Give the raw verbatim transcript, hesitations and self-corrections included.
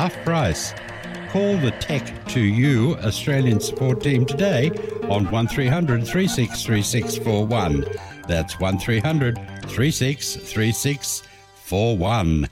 half price. Call the Tech to You Australian support team today on one three hundred, three six three six four one. That's one three hundred, three six three six four one.